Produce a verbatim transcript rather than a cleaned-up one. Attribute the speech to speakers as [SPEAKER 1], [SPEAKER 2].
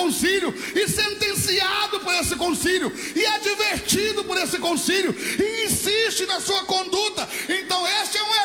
[SPEAKER 1] concílio, e sentenciado por esse concílio, e advertido por esse concílio, e insiste na sua conduta, então este é um